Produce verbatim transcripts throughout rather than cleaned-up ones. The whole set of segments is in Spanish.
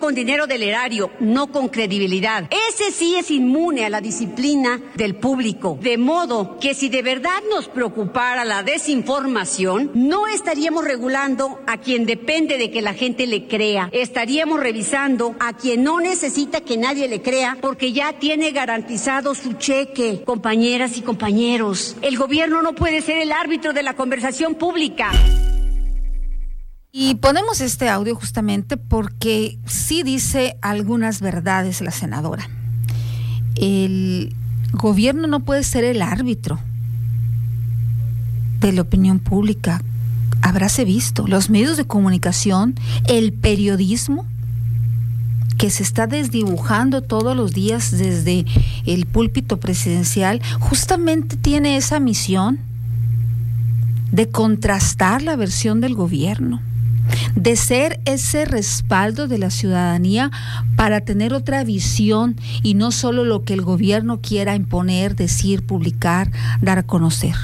con dinero del erario, no con credibilidad. Ese sí es inmune a la disciplina del público. De modo que si de verdad nos preocupara la desinformación, no estaríamos regulando a quien depende de que la gente le crea. Estaríamos revisando a quien no necesita que nadie le crea porque ya tiene garantizado su cheque. Compañeras y compañeros, el gobierno no puede ser el árbitro de la conversación pública. Y ponemos este audio justamente porque sí dice algunas verdades la senadora. El gobierno no puede ser el árbitro de la opinión pública. Habráse visto, los medios de comunicación, el periodismo, que se está desdibujando todos los días desde el púlpito presidencial, justamente tiene esa misión de contrastar la versión del gobierno, de ser ese respaldo de la ciudadanía para tener otra visión y no solo lo que el gobierno quiera imponer, decir, publicar, dar a conocer.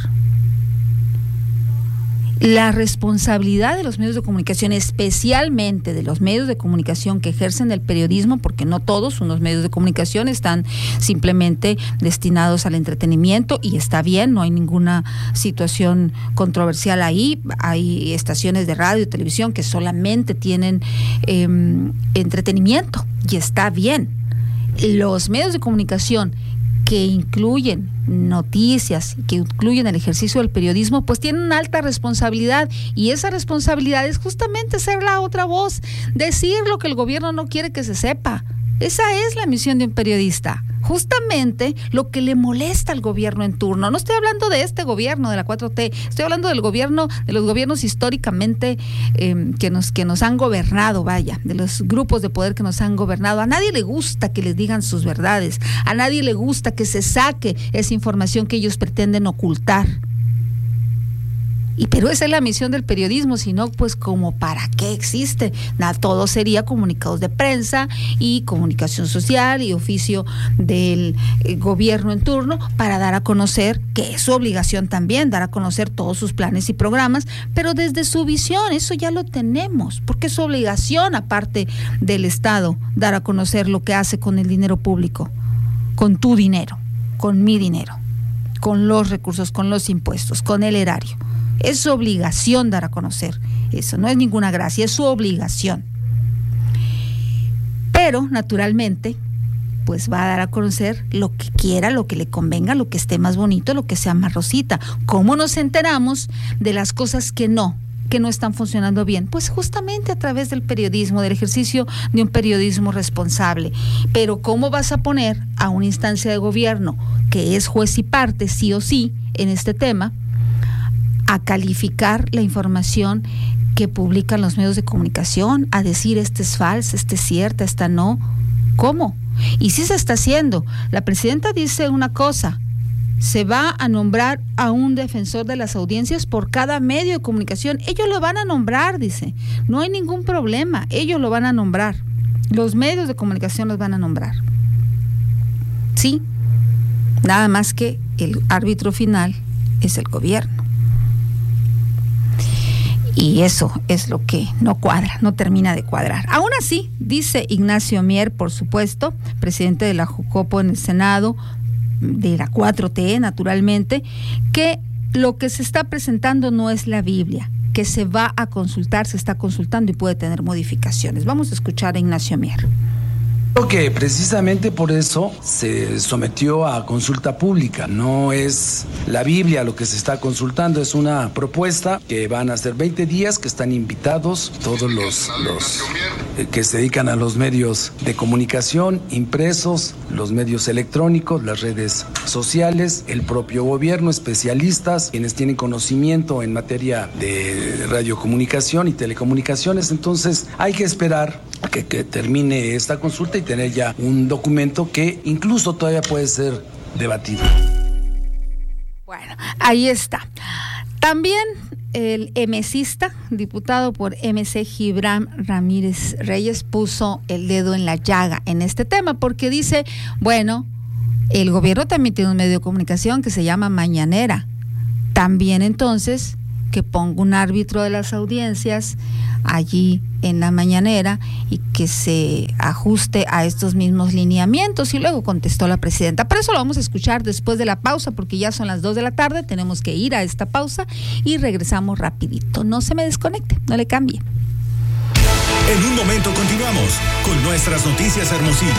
La responsabilidad de los medios de comunicación, especialmente de los medios de comunicación que ejercen el periodismo, porque no todos unos medios de comunicación están simplemente destinados al entretenimiento, y está bien, no hay ninguna situación controversial ahí. Hay estaciones de radio y televisión que solamente tienen eh, entretenimiento, y está bien. Los medios de comunicación que incluyen noticias, que incluyen el ejercicio del periodismo, pues tienen una alta responsabilidad, y esa responsabilidad es justamente ser la otra voz, decir lo que el gobierno no quiere que se sepa. Esa es la misión de un periodista, justamente lo que le molesta al gobierno en turno. No estoy hablando de este gobierno, de la cuatro T, estoy hablando del gobierno, de los gobiernos históricamente eh, que nos, que nos han gobernado, vaya, de los grupos de poder que nos han gobernado. A nadie le gusta que les digan sus verdades, a nadie le gusta que se saque esa información que ellos pretenden ocultar. Y pero esa es la misión del periodismo, si no, pues como para qué existe. Nada, todo sería comunicados de prensa y comunicación social y oficio del eh, gobierno en turno para dar a conocer, que es su obligación también, dar a conocer todos sus planes y programas, pero desde su visión. Eso ya lo tenemos, porque es su obligación, aparte del Estado, dar a conocer lo que hace con el dinero público, con tu dinero, con mi dinero, con los recursos, con los impuestos, con el erario. Es su obligación dar a conocer eso, no es ninguna gracia, es su obligación. Pero, naturalmente, pues va a dar a conocer lo que quiera, lo que le convenga, lo que esté más bonito, lo que sea más rosita. ¿Cómo nos enteramos de las cosas que no, que no están funcionando bien? Pues justamente a través del periodismo, del ejercicio de un periodismo responsable. Pero ¿cómo vas a poner a una instancia de gobierno que es juez y parte, sí o sí, en este tema, a calificar la información que publican los medios de comunicación, a decir esta es falsa, esta es cierta, esta no? ¿Cómo? Y sí se está haciendo. La presidenta dice una cosa: se va a nombrar a un defensor de las audiencias por cada medio de comunicación. Ellos lo van a nombrar, dice. No hay ningún problema, ellos lo van a nombrar. Los medios de comunicación los van a nombrar. Sí, nada más que el árbitro final es el gobierno. Y eso es lo que no cuadra, no termina de cuadrar. Aún así, dice Ignacio Mier, por supuesto, presidente de la Jucopo en el Senado, de la cuatro T, naturalmente, que lo que se está presentando no es la Biblia, que se va a consultar, se está consultando y puede tener modificaciones. Vamos a escuchar a Ignacio Mier. Creo que precisamente por eso se sometió a consulta pública. No es la Biblia lo que se está consultando, es una propuesta que van a ser veinte días, que están invitados todos los, los eh, que se dedican a los medios de comunicación, impresos, los medios electrónicos, las redes sociales, el propio gobierno, especialistas, quienes tienen conocimiento en materia de radiocomunicación y telecomunicaciones. Entonces hay que esperar a que, que termine esta consulta y tener ya un documento que incluso todavía puede ser debatido. Bueno, ahí está. También el emesista, diputado por M C, Gibran Ramírez Reyes, puso el dedo en la llaga en este tema, porque dice, bueno, el gobierno también tiene un medio de comunicación que se llama Mañanera. También entonces que ponga un árbitro de las audiencias allí en la mañanera y que se ajuste a estos mismos lineamientos. Y luego contestó la presidenta. Por eso lo vamos a escuchar después de la pausa, porque ya son las dos de la tarde, tenemos que ir a esta pausa y regresamos rapidito. No se me desconecte, no le cambie. En un momento continuamos con nuestras noticias Hermosillo.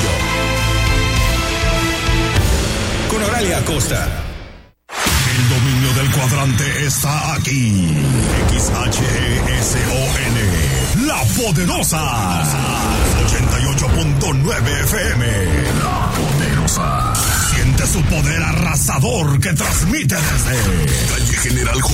Con Oralia Acosta. El dominio del cuadrante está aquí. X H E S O N, La Poderosa. ochenta y ocho punto nueve F M. La Poderosa. Siente su poder arrasador que transmite desde Calle General